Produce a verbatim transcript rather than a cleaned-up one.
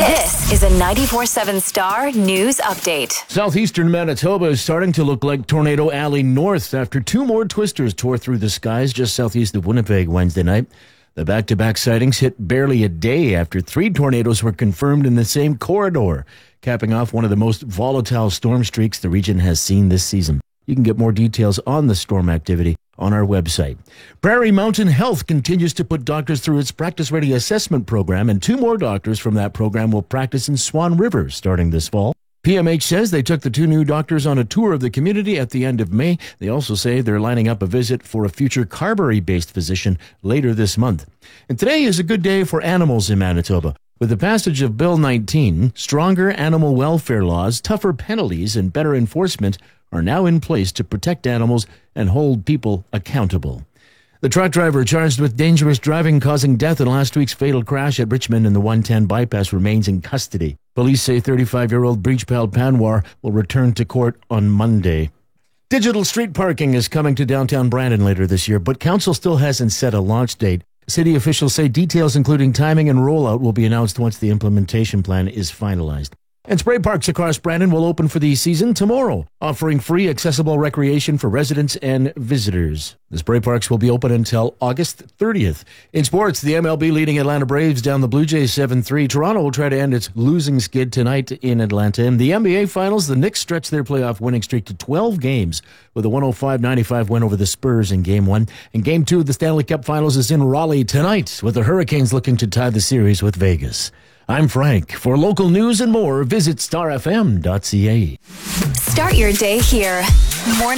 This is a ninety-four seven Star News Update. Southeastern Manitoba is starting to look like Tornado Alley North after two more twisters tore through the skies just southeast of Winnipeg Wednesday night. The back-to-back sightings hit barely a day after three tornadoes were confirmed in the same corridor, capping off one of the most volatile storm streaks the region has seen this season. You can get more details on the storm activity on our website. Prairie Mountain Health continues to put doctors through its Practice Ready assessment program, and two more doctors from that program will practice in Swan River starting this fall. P M H says they took the two new doctors on a tour of the community at the end of May. They also say they're lining up a visit for a future Carberry-based physician later this month. And today is a good day for animals in Manitoba. With the passage of Bill nineteen, stronger animal welfare laws, tougher penalties, and better enforcement are now in place to protect animals and hold people accountable. The truck driver charged with dangerous driving causing death in last week's fatal crash at Richmond in the one ten bypass remains in custody. Police say thirty-five-year-old Breachpal Panwar will return to court on Monday. Digital street parking is coming to downtown Brandon later this year, but council still hasn't set a launch date. City officials say details including timing and rollout will be announced once the implementation plan is finalized. And spray parks across Brandon will open for the season tomorrow, offering free accessible recreation for residents and visitors. The spray parks will be open until August thirtieth. In sports, the M L B leading Atlanta Braves down the Blue Jays seven three. Toronto will try to end its losing skid tonight in Atlanta. In the N B A Finals, the Knicks stretched their playoff winning streak to twelve games with a one oh five ninety-five win over the Spurs in Game one. And Game two of the Stanley Cup Finals is in Raleigh tonight, with the Hurricanes looking to tie the series with Vegas. I'm Frank. For local news and more, visit star f m dot c a. Start your day here. Morning